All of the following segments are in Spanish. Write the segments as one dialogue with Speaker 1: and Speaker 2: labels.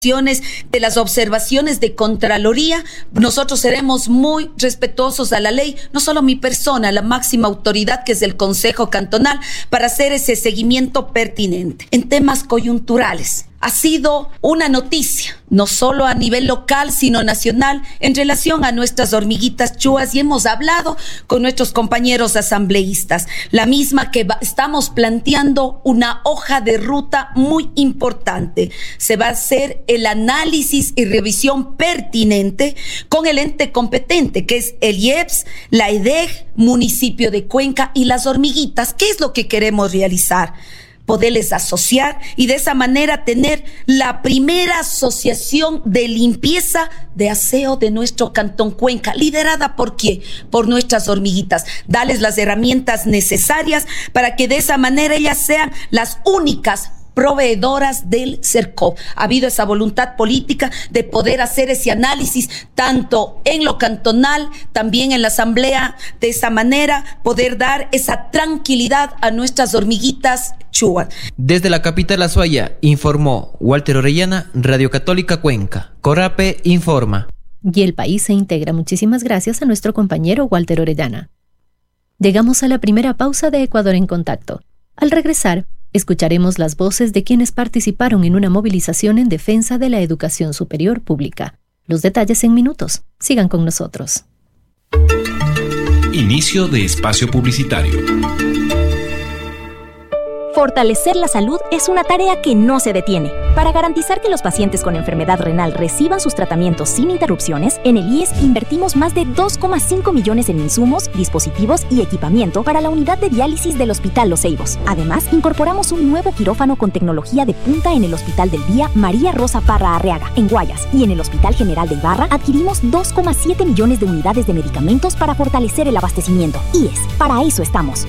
Speaker 1: de las observaciones de Contraloría, nosotros seremos muy respetuosos a la ley, no solo mi persona, la máxima autoridad que es el Consejo Cantonal, para hacer ese seguimiento pertinente. En temas coyunturales, ha sido una noticia, no solo a nivel local, sino nacional, en relación a nuestras hormiguitas chúas, y hemos hablado con nuestros compañeros asambleístas, la misma que estamos planteando una hoja de ruta muy importante. Se va a hacer el análisis y revisión pertinente con el ente competente, que es el IEPS, la EDEG, municipio de Cuenca y las hormiguitas. ¿Qué es lo que queremos realizar? Poderles asociar y de esa manera tener la primera asociación de limpieza de aseo de nuestro Cantón Cuenca, liderada ¿por quién? Por nuestras hormiguitas. Darles las herramientas necesarias para que de esa manera ellas sean las únicas proveedoras del CERCOP. Ha habido esa voluntad política de poder hacer ese análisis tanto en lo cantonal, también en la asamblea, de esa manera poder dar esa tranquilidad a nuestras hormiguitas chúas.
Speaker 2: Desde la capital Azuaya, informó Walter Orellana, Radio Católica Cuenca. Corape informa.
Speaker 3: Y el país se integra. Muchísimas gracias a nuestro compañero Walter Orellana. Llegamos a la primera pausa de Ecuador en Contacto. Al regresar, escucharemos las voces de quienes participaron en una movilización en defensa de la educación superior pública. Los detalles en minutos. Sigan con nosotros.
Speaker 4: Inicio de espacio publicitario.
Speaker 5: Fortalecer la salud es una tarea que no se detiene. Para garantizar que los pacientes con enfermedad renal reciban sus tratamientos sin interrupciones, en el IES invertimos más de 2,5 millones en insumos, dispositivos y equipamiento para la unidad de diálisis del Hospital Los Ceibos. Además, incorporamos un nuevo quirófano con tecnología de punta en el Hospital del Día María Rosa Parra Arriaga, en Guayas, y en el Hospital General de Ibarra adquirimos 2,7 millones de unidades de medicamentos para fortalecer el abastecimiento. IES, para eso estamos.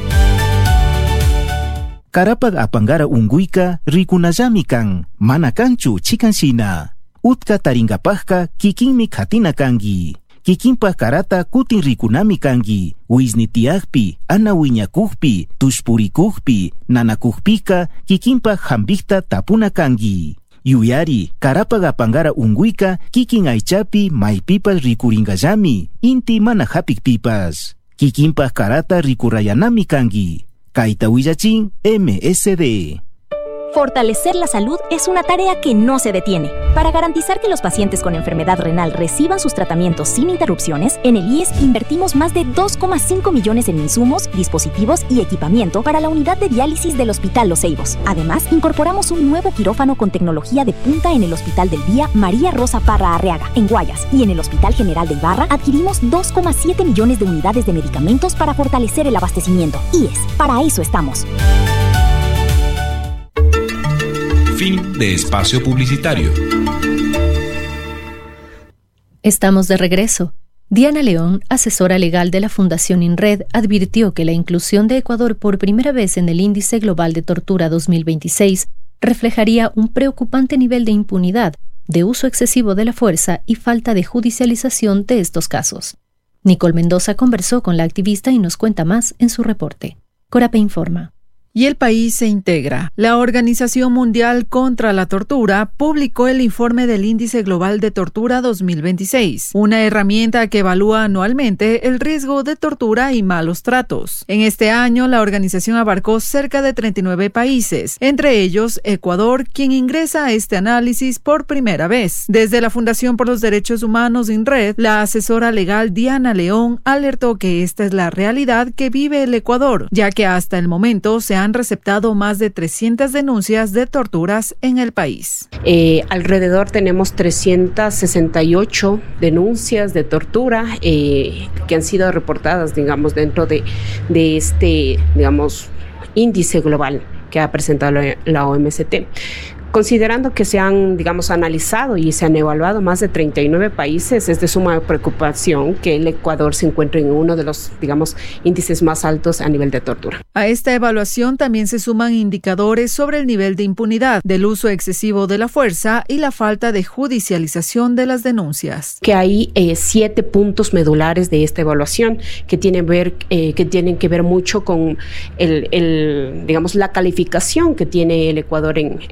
Speaker 6: Karapag apangara unguika rikunajami kan mana kanchu chikansina. Utka taringapajka kikinmi khatina kangi. Kikinpaj karata kutin rikunami kangi. Wisnitiajpi, anawiñakujpi, tushpurikujpi, nanakujpika kikinpaj hambikta tapuna kangi. Yuyari, karapag apangara unguika kikin aichapi maipipas rikuringallami, inti mana hapikpipas. Kikinpaj karata rikurayanami kangi. Kaita Willachin, MSD.
Speaker 5: Fortalecer la salud es una tarea que no se detiene. Para garantizar que los pacientes con enfermedad renal reciban sus tratamientos sin interrupciones, en el IES invertimos más de 2,5 millones en insumos, dispositivos y equipamiento para la unidad de diálisis del Hospital Los Ceibos. Además, incorporamos un nuevo quirófano con tecnología de punta en el Hospital del Día María Rosa Parra Arriaga, en Guayas, y en el Hospital General de Ibarra adquirimos 2,7 millones de unidades de medicamentos para fortalecer el abastecimiento. IES, para eso estamos.
Speaker 4: Fin de espacio publicitario.
Speaker 3: Estamos de regreso. Diana León, asesora legal de la Fundación INRED, advirtió que la inclusión de Ecuador por primera vez en el Índice Global de Tortura 2026 reflejaría un preocupante nivel de impunidad, de uso excesivo de la fuerza y falta de judicialización de estos casos. Nicole Mendoza conversó con la activista y nos cuenta más en su reporte. Corape informa.
Speaker 7: Y el país se integra. La Organización Mundial contra la Tortura publicó el informe del Índice Global de Tortura 2026, una herramienta que evalúa anualmente el riesgo de tortura y malos tratos. En este año, la organización abarcó cerca de 39 países, entre ellos Ecuador, quien ingresa a este análisis por primera vez. Desde la Fundación por los Derechos Humanos INRED, la asesora legal Diana León alertó que esta es la realidad que vive el Ecuador, ya que hasta el momento se han receptado más de 300 denuncias de torturas en el país.
Speaker 8: Alrededor tenemos 368 denuncias de tortura que han sido reportadas, digamos, dentro de este, digamos, índice global que ha presentado la OMST. Considerando que se han, digamos, analizado y se han evaluado más de 39 países, es de suma preocupación que el Ecuador se encuentre en uno de los, digamos, índices más altos a nivel de tortura.
Speaker 7: A esta evaluación también se suman indicadores sobre el nivel de impunidad, del uso excesivo de la fuerza y la falta de judicialización de las denuncias.
Speaker 8: Que hay 7 puntos medulares de esta evaluación que tienen que ver mucho con digamos, la calificación que tiene el Ecuador en estos puntos.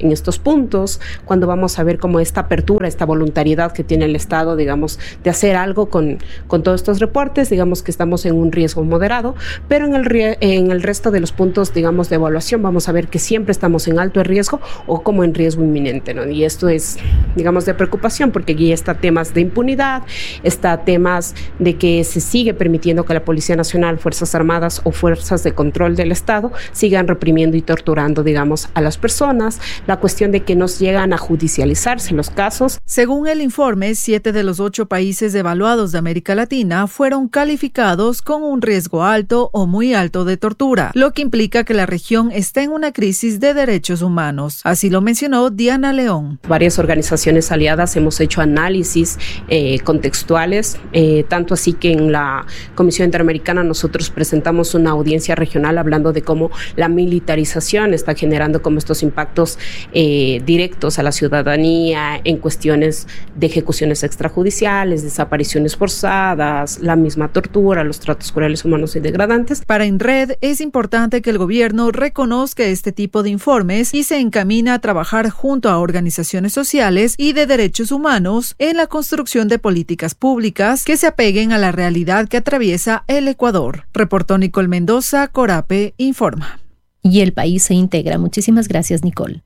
Speaker 8: puntos, cuando vamos a ver como esta apertura, esta voluntariedad que tiene el Estado, digamos, de hacer algo con todos estos reportes, digamos que estamos en un riesgo moderado, pero en el resto de los puntos, digamos, de evaluación, vamos a ver que siempre estamos en alto riesgo o como en riesgo inminente, ¿no? Y esto es, digamos, de preocupación, porque aquí está temas de impunidad, está temas de que se sigue permitiendo que la Policía Nacional, Fuerzas Armadas o fuerzas de control del Estado sigan reprimiendo y torturando, digamos, a las personas, la cuestión de que nos llegan a judicializarse los casos.
Speaker 7: Según el informe, 7 de los 8 países evaluados de América Latina fueron calificados con un riesgo alto o muy alto de tortura, lo que implica que la región está en una crisis de derechos humanos. Así lo mencionó Diana León.
Speaker 8: Varias organizaciones aliadas hemos hecho análisis contextuales, tanto así que en la Comisión Interamericana nosotros presentamos una audiencia regional hablando de cómo la militarización está generando como estos impactos directos a la ciudadanía en cuestiones de ejecuciones extrajudiciales, desapariciones forzadas, la misma tortura, los tratos crueles, humanos y degradantes.
Speaker 7: Para INRED es importante que el gobierno reconozca este tipo de informes y se encamina a trabajar junto a organizaciones sociales y de derechos humanos en la construcción de políticas públicas que se apeguen a la realidad que atraviesa el Ecuador. Reportó Nicole Mendoza, Corape Informa.
Speaker 3: Y el país se integra. Muchísimas gracias, Nicole.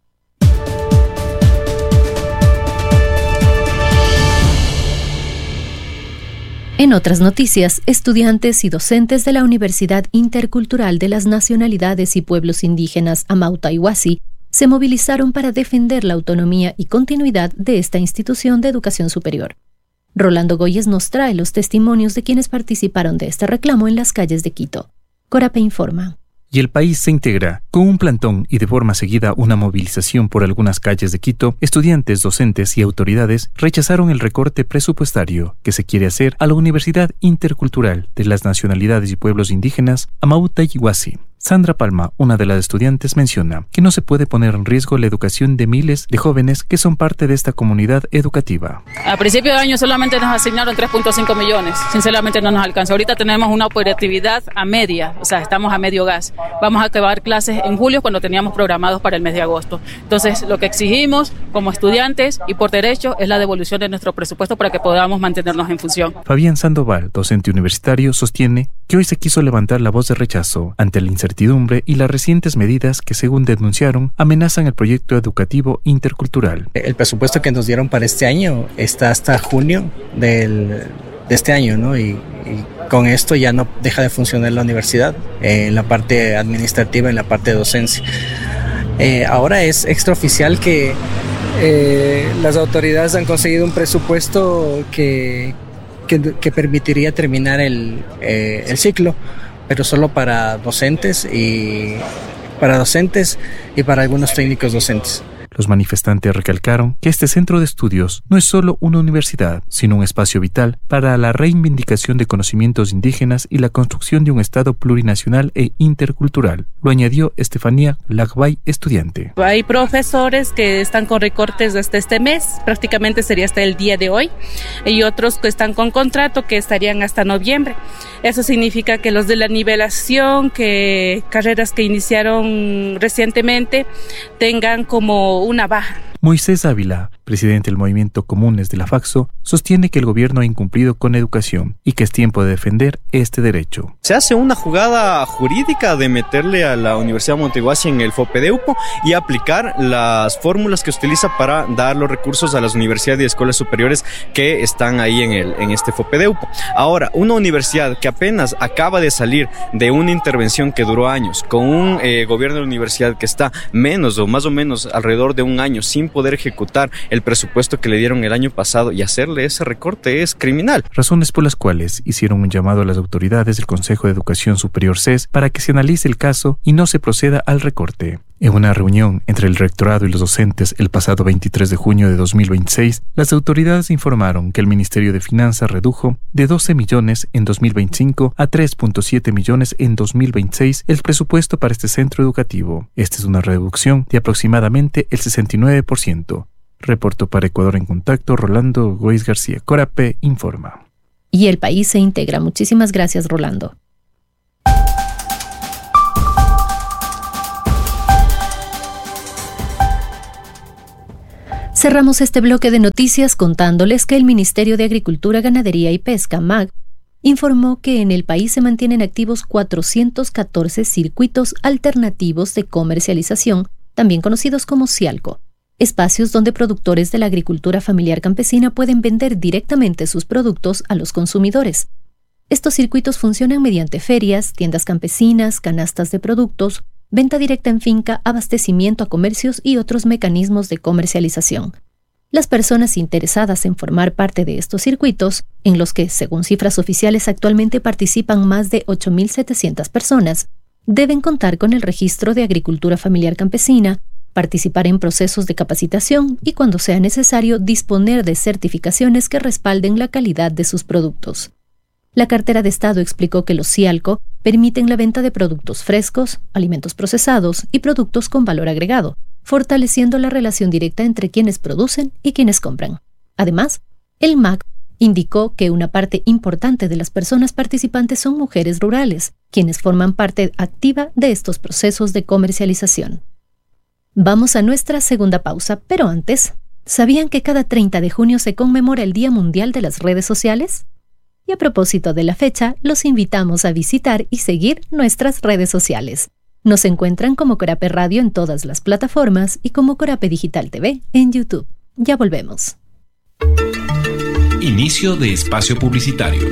Speaker 3: En otras noticias, estudiantes y docentes de la Universidad Intercultural de las Nacionalidades y Pueblos Indígenas Amauta y Huasi se movilizaron para defender la autonomía y continuidad de esta institución de educación superior. Rolando Goyes nos trae los testimonios de quienes participaron de este reclamo en las calles de Quito. Corape Informa.
Speaker 9: Y el país se integra. Con un plantón y de forma seguida una movilización por algunas calles de Quito, estudiantes, docentes y autoridades rechazaron el recorte presupuestario que se quiere hacer a la Universidad Intercultural de las Nacionalidades y Pueblos Indígenas Amauta y Huasi. Sandra Palma, una de las estudiantes, menciona que no se puede poner en riesgo la educación de miles de jóvenes que son parte de esta comunidad educativa.
Speaker 10: A principio de año solamente nos asignaron 3.5 millones. Sinceramente no nos alcanza. Ahorita tenemos una operatividad a media, o sea, estamos a medio gas. Vamos a acabar clases en julio cuando teníamos programados para el mes de agosto. Entonces, lo que exigimos como estudiantes y por derecho es la devolución de nuestro presupuesto para que podamos mantenernos en función.
Speaker 9: Fabián Sandoval, docente universitario, sostiene que hoy se quiso levantar la voz de rechazo ante la incertidumbre y las recientes medidas que, según denunciaron, amenazan el proyecto educativo intercultural.
Speaker 11: El presupuesto que nos dieron para este año está hasta junio de este año, ¿no? Y con esto ya no deja de funcionar la universidad en la parte administrativa, en la parte de docencia. Ahora es extraoficial que las autoridades han conseguido un presupuesto que permitiría terminar el ciclo, pero solo para docentes y para algunos técnicos docentes.
Speaker 9: Los manifestantes recalcaron que este centro de estudios no es solo una universidad, sino un espacio vital para la reivindicación de conocimientos indígenas y la construcción de un Estado plurinacional e intercultural. Lo añadió Estefanía Lagbay, estudiante.
Speaker 12: Hay profesores que están con recortes desde este mes, prácticamente sería hasta el día de hoy, y otros que están con contrato que estarían hasta noviembre. Eso significa que los de la nivelación, que carreras que iniciaron recientemente, tengan como una baja.
Speaker 9: Moisés Ávila, presidente del Movimiento Comunes de la FACSO, sostiene que el gobierno ha incumplido con educación y que es tiempo de defender este derecho.
Speaker 13: Se hace una jugada jurídica de meterle a la Universidad Montiguasi en el FOPEDEUPO y aplicar las fórmulas que se utiliza para dar los recursos a las universidades y escuelas superiores que están ahí en este FOPEDEUPO. Ahora, una universidad que apenas acaba de salir de una intervención que duró años, con un gobierno de la universidad que está menos o más o menos alrededor de un año sin poder ejecutar el presupuesto que le dieron el año pasado y hacerle ese recorte es criminal.
Speaker 9: Razones por las cuales hicieron un llamado a las autoridades del Consejo de Educación Superior CES para que se analice el caso y no se proceda al recorte. En una reunión entre el rectorado y los docentes el pasado 23 de junio de 2026, las autoridades informaron que el Ministerio de Finanzas redujo de 12 millones en 2025 a 3.7 millones en 2026 el presupuesto para este centro educativo. Esta es una reducción de aproximadamente el 69%. Reportó para Ecuador en Contacto Rolando Goiz García. Corape Informa.
Speaker 3: Y el país se integra. Muchísimas gracias, Rolando. Cerramos este bloque de noticias contándoles que el Ministerio de Agricultura, Ganadería y Pesca, MAG, informó que en el país se mantienen activos 414 circuitos alternativos de comercialización, también conocidos como CIALCO, espacios donde productores de la agricultura familiar campesina pueden vender directamente sus productos a los consumidores. Estos circuitos funcionan mediante ferias, tiendas campesinas, canastas de productos, venta directa en finca, abastecimiento a comercios y otros mecanismos de comercialización. Las personas interesadas en formar parte de estos circuitos, en los que, según cifras oficiales, actualmente participan más de 8.700 personas, deben contar con el registro de agricultura familiar campesina, participar en procesos de capacitación y, cuando sea necesario, disponer de certificaciones que respalden la calidad de sus productos. La cartera de Estado explicó que los CIALCO permiten la venta de productos frescos, alimentos procesados y productos con valor agregado, fortaleciendo la relación directa entre quienes producen y quienes compran. Además, el MAG indicó que una parte importante de las personas participantes son mujeres rurales, quienes forman parte activa de estos procesos de comercialización. Vamos a nuestra segunda pausa, pero antes, ¿sabían que cada 30 de junio se conmemora el Día Mundial de las Redes Sociales? Y a propósito de la fecha, los invitamos a visitar y seguir nuestras redes sociales. Nos encuentran como Corape Radio en todas las plataformas y como Corape Digital TV en YouTube. Ya volvemos.
Speaker 4: Inicio de espacio publicitario.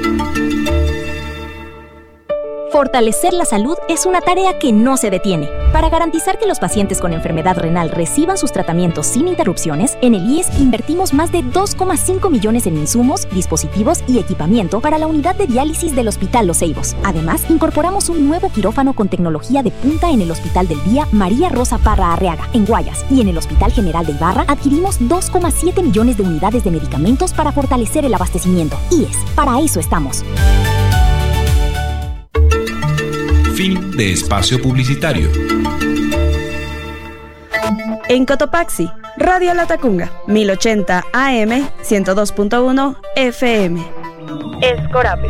Speaker 5: Fortalecer la salud es una tarea que no se detiene. Para garantizar que los pacientes con enfermedad renal reciban sus tratamientos sin interrupciones, en el IES invertimos más de 2,5 millones en insumos, dispositivos y equipamiento para la unidad de diálisis del Hospital Los Ceibos. Además, incorporamos un nuevo quirófano con tecnología de punta en el Hospital del Día María Rosa Parra Arriaga, en Guayas, y en el Hospital General de Ibarra adquirimos 2,7 millones de unidades de medicamentos para fortalecer el abastecimiento. IES, para eso estamos.
Speaker 4: Fin de espacio publicitario.
Speaker 14: En Cotopaxi, Radio Latacunga, 1080 AM, 102.1 FM. Es Corape.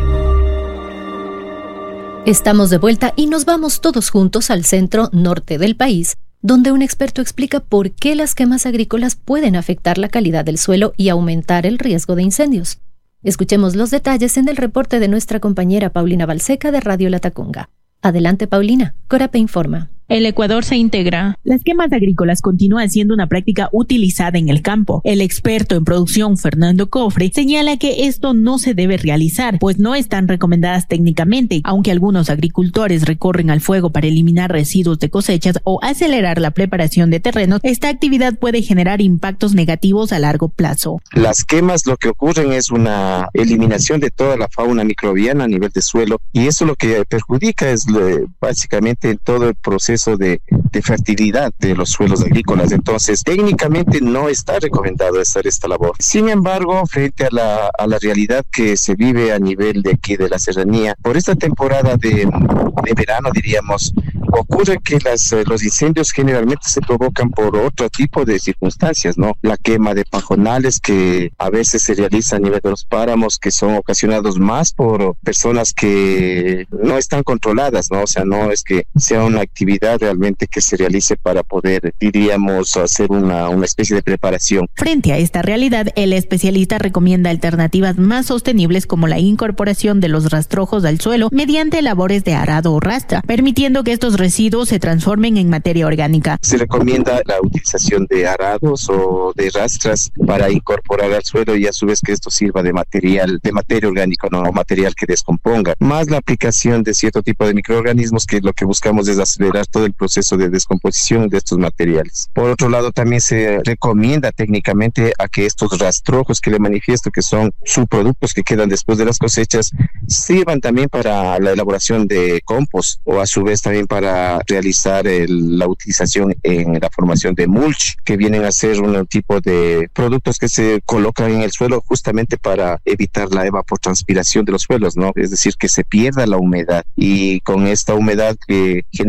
Speaker 3: Estamos de vuelta y nos vamos todos juntos al centro norte del país, donde un experto explica por qué las quemas agrícolas pueden afectar la calidad del suelo y aumentar el riesgo de incendios. Escuchemos los detalles en el reporte de nuestra compañera Paulina Balseca de Radio Latacunga. Adelante, Paulina. Corape informa.
Speaker 15: El Ecuador se integra. Las quemas agrícolas continúan siendo una práctica utilizada en el campo. El experto en producción, Fernando Cofre, señala que esto no se debe realizar, pues no están recomendadas técnicamente. Aunque algunos agricultores recorren al fuego para eliminar residuos de cosechas o acelerar la preparación de terrenos, esta actividad puede generar impactos negativos a largo plazo.
Speaker 16: Las quemas lo que ocurren es una eliminación de toda la fauna microbiana a nivel de suelo, y eso lo que perjudica es básicamente todo el proceso de fertilidad de los suelos agrícolas. Entonces, técnicamente no está recomendado hacer esta labor. Sin embargo, frente a la realidad que se vive a nivel de aquí de la serranía, por esta temporada de verano, diríamos, ocurre que los incendios generalmente se provocan por otro tipo de circunstancias, ¿no? La quema de pajonales que a veces se realiza a nivel de los páramos, que son ocasionados más por personas que no están controladas, ¿no? O sea, no es que sea una actividad realmente que se realice para poder, diríamos, hacer una especie de preparación.
Speaker 15: Frente a esta realidad, el especialista recomienda alternativas más sostenibles como la incorporación de los rastrojos al suelo mediante labores de arado o rastra, permitiendo que estos residuos se transformen en materia orgánica.
Speaker 16: Se recomienda la utilización de arados o de rastras para incorporar al suelo y a su vez que esto sirva de materia orgánico, no material que descomponga, más la aplicación de cierto tipo de microorganismos, que lo que buscamos es acelerar todo el proceso de descomposición de estos materiales. Por otro lado, también se recomienda técnicamente a que estos rastrojos que le manifiesto, que son subproductos que quedan después de las cosechas, sirvan también para la elaboración de compost, o a su vez también para realizar la utilización en la formación de mulch, que vienen a ser un tipo de productos que se colocan en el suelo justamente para evitar la evapotranspiración de los suelos, ¿no? Es decir, que se pierda la humedad, y con esta humedad que generalmente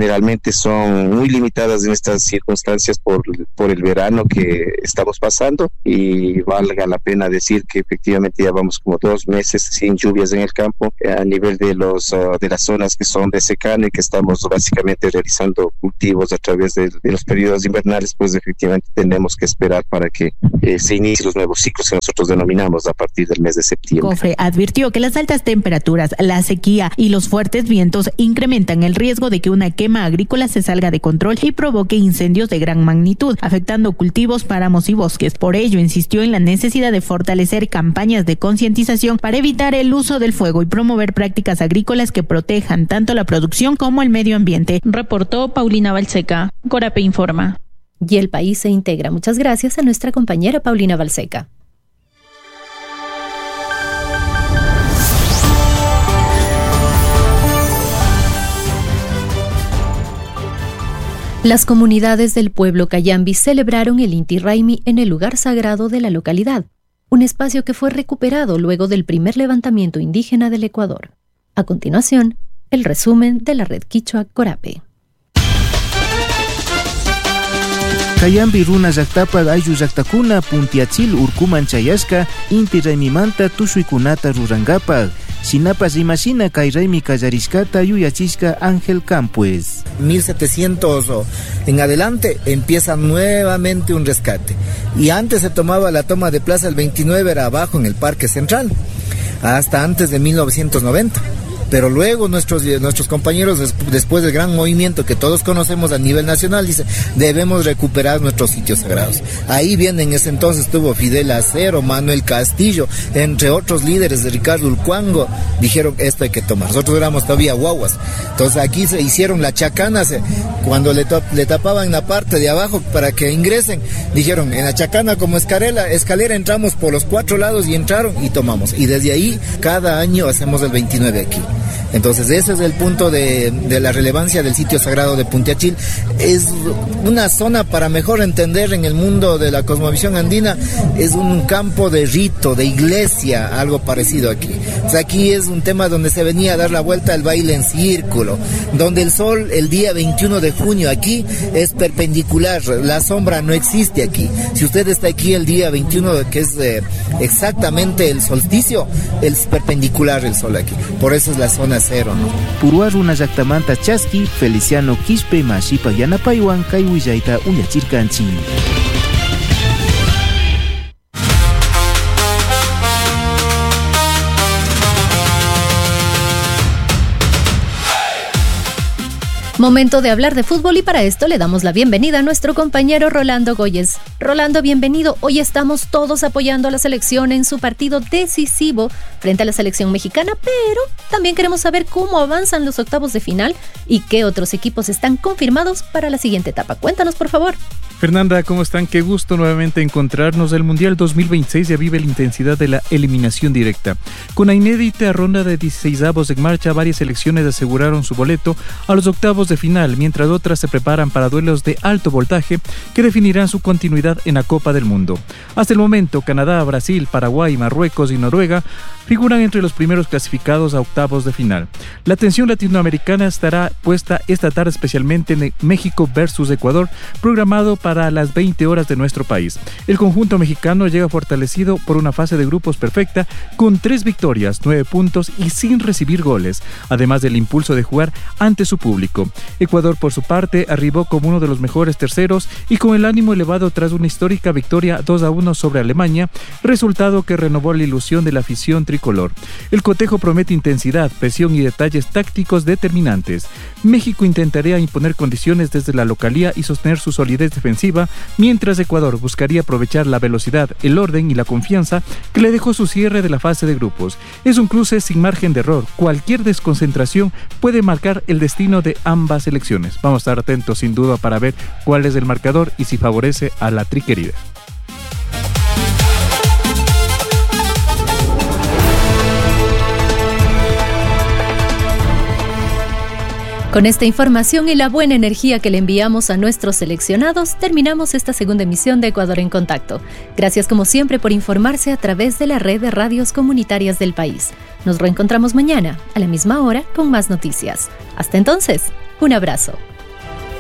Speaker 16: realmente son muy limitadas en estas circunstancias por el verano que estamos pasando, y valga la pena decir que efectivamente ya vamos como 2 meses sin lluvias en el campo a nivel de las zonas que son de secano y que estamos básicamente realizando cultivos a través de los periodos invernales. Pues efectivamente tenemos que esperar para que se inicien los nuevos ciclos que nosotros denominamos a partir del mes de septiembre.
Speaker 15: Cofre advirtió que las altas temperaturas, la sequía y los fuertes vientos incrementan el riesgo de que una quema agrícola se salga de control y provoque incendios de gran magnitud, afectando cultivos, páramos y bosques. Por ello, insistió en la necesidad de fortalecer campañas de concientización para evitar el uso del fuego y promover prácticas agrícolas que protejan tanto la producción como el medio ambiente. Reportó Paulina Balseca. Corape informa.
Speaker 3: Y el país se integra. Muchas gracias a nuestra compañera Paulina Balseca. Las comunidades del pueblo Cayambi celebraron el Inti Raymi en el lugar sagrado de la localidad, un espacio que fue recuperado luego del primer levantamiento indígena del Ecuador. A continuación, el resumen de la red Quichua Corape.
Speaker 6: Cayambi runa llaqtapa ayllu llaqtakuna Puntiachil urkuman chayashka Inti Raymimanta tushuykunata rurangapak. Shinapas rimashina kay raymi kallarishkata yuyachishka Ángel Campues.
Speaker 17: 1700 en adelante empieza nuevamente un rescate. Y antes se tomaba la toma de Plaza el 29, era abajo en el Parque Central, hasta antes de 1990. Pero luego nuestros compañeros, después del gran movimiento que todos conocemos a nivel nacional, dicen, debemos recuperar nuestros sitios sagrados. Ahí viene, en ese entonces estuvo Fidel Acero, Manuel Castillo, entre otros líderes de Ricardo Ulcuango, dijeron, esto hay que tomar. Nosotros éramos todavía guaguas. Entonces aquí se hicieron la chacana, cuando le tapaban la parte de abajo para que ingresen, dijeron, en la chacana como escalera entramos por los 4 lados y entraron y tomamos. Y desde ahí, cada año hacemos el 29 aquí. Entonces ese es el punto de la relevancia del sitio sagrado de Puntiachil. Es una zona para mejor entender en el mundo de la cosmovisión andina, es un campo de rito, de iglesia, algo parecido aquí. O sea, aquí es un tema donde se venía a dar la vuelta al baile en círculo, donde el sol el día 21 de junio aquí es perpendicular, la sombra no existe aquí. Si usted está aquí el día 21, que es exactamente el solsticio, es perpendicular el sol aquí. Por eso es la zona cero, ¿no?
Speaker 6: Purua runa llaqtamanta chaski Feliciano Quispe mashipa yanapaywan kay willayta uyachirkanchi.
Speaker 3: Momento de hablar de fútbol y para esto le damos la bienvenida a nuestro compañero Rolando Goyes. Rolando, bienvenido. Hoy estamos todos apoyando a la selección en su partido decisivo frente a la selección mexicana, pero también queremos saber cómo avanzan los octavos de final y qué otros equipos están confirmados para la siguiente etapa. Cuéntanos, por favor.
Speaker 9: Fernanda, ¿cómo están? Qué gusto nuevamente encontrarnos. El Mundial 2026 ya vive la intensidad de la eliminación directa. Con la inédita ronda de 16avos en marcha, varias selecciones aseguraron su boleto a los octavos de final, mientras otras se preparan para duelos de alto voltaje que definirán su continuidad en la Copa del Mundo. Hasta el momento, Canadá, Brasil, Paraguay, Marruecos y Noruega figuran entre los primeros clasificados a octavos de final. La atención latinoamericana estará puesta esta tarde especialmente en México versus Ecuador, programado para las 20 horas de nuestro país. El conjunto mexicano llega fortalecido por una fase de grupos perfecta, con 3 victorias, 9 puntos y sin recibir goles, además del impulso de jugar ante su público. Ecuador, por su parte, arribó como uno de los mejores terceros y con el ánimo elevado tras una histórica victoria 2-1 sobre Alemania, resultado que renovó la ilusión de la afición tricolor. El cotejo promete intensidad, presión y detalles tácticos determinantes. México intentaría imponer condiciones desde la localía y sostener su solidez defensiva, mientras Ecuador buscaría aprovechar la velocidad, el orden y la confianza que le dejó su cierre de la fase de grupos. Es un cruce sin margen de error. Cualquier desconcentración puede marcar el destino de ambas selecciones. Vamos a estar atentos sin duda para ver cuál es el marcador y si favorece a la triquerida.
Speaker 3: Con esta información y la buena energía que le enviamos a nuestros seleccionados, terminamos esta segunda emisión de Ecuador en Contacto. Gracias como siempre por informarse a través de la red de radios comunitarias del país. Nos reencontramos mañana a la misma hora con más noticias. Hasta entonces, un abrazo.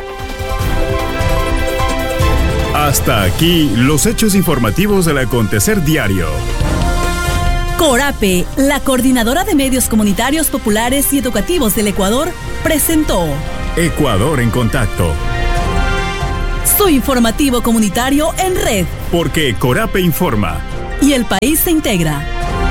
Speaker 18: Hasta aquí los hechos informativos del acontecer diario.
Speaker 19: Corape, la coordinadora de medios comunitarios populares y educativos del Ecuador, presentó
Speaker 18: Ecuador en contacto.
Speaker 19: Su informativo comunitario en red.
Speaker 18: Porque Corape informa.
Speaker 19: Y el país se integra.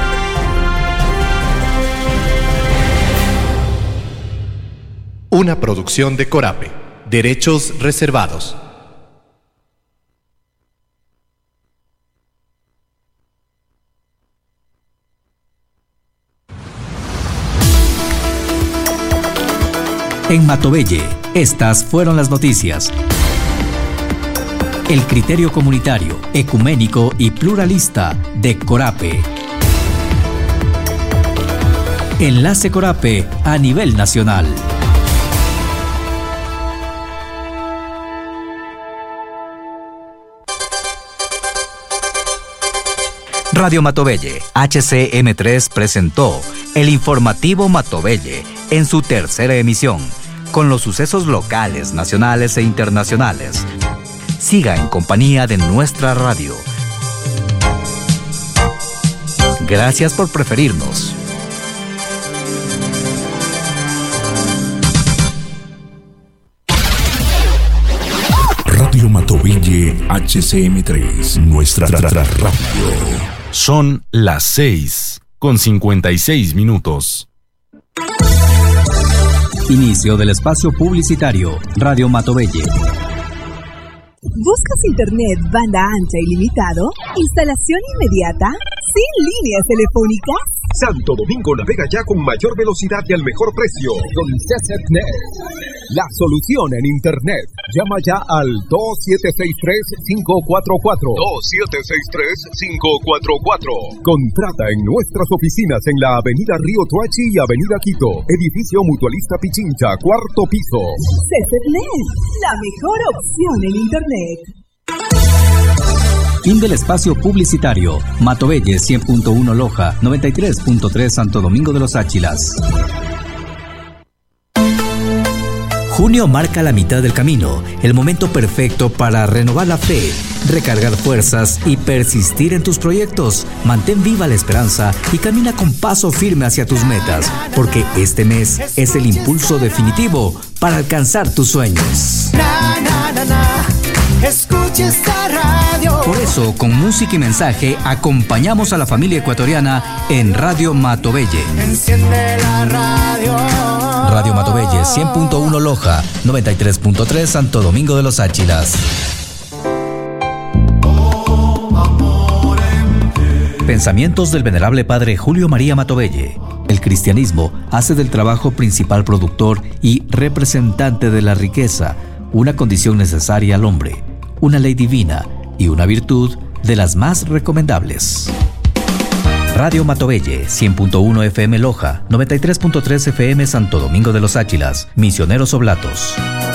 Speaker 20: Una producción de Corape. Derechos reservados.
Speaker 21: En Matovelle, estas fueron las noticias. El criterio comunitario, ecuménico y pluralista de Corape. Enlace Corape a nivel nacional. Radio Matovelle, HCM3 presentó el informativo Matovelle en su tercera emisión, con los sucesos locales, nacionales e internacionales. Siga en compañía de nuestra radio. Gracias por preferirnos.
Speaker 4: Radio Matovelle HCM3, nuestra radio. Son las 6:56.
Speaker 21: Inicio del espacio publicitario. Radio Matovelle.
Speaker 22: ¿Buscas internet banda ancha ilimitado? ¿Instalación inmediata? ¿Sin líneas telefónicas?
Speaker 23: Santo Domingo navega ya con mayor velocidad y al mejor precio con CCNet. La solución en internet. Llama ya al 2763-544. 2763-544. Contrata en nuestras oficinas en la Avenida Río Tuachi y Avenida Quito. Edificio Mutualista Pichincha, 4º piso.
Speaker 22: CCNet, la mejor opción en internet.
Speaker 21: Fin del espacio publicitario. Matovelle 100.1 Loja, 93.3 Santo Domingo de los Áchilas. Junio marca la mitad del camino, el momento perfecto para renovar la fe, recargar fuerzas y persistir en tus proyectos. Mantén viva la esperanza y camina con paso firme hacia tus metas, porque este mes es el impulso definitivo para alcanzar tus sueños.
Speaker 24: Escucha esta radio.
Speaker 21: Por eso, con música y mensaje, acompañamos a la familia ecuatoriana en Radio Matovelle.
Speaker 24: Enciende la radio.
Speaker 21: Radio Matovelle 100.1 Loja, 93.3 Santo Domingo de los Áchilas. Pensamientos del venerable padre Julio María Matovelle. El cristianismo hace del trabajo principal productor y representante de la riqueza una condición necesaria al hombre, una ley divina y una virtud de las más recomendables. Radio Matovelle, 100.1 FM Loja, 93.3 FM Santo Domingo de los Áchilas, Misioneros Oblatos.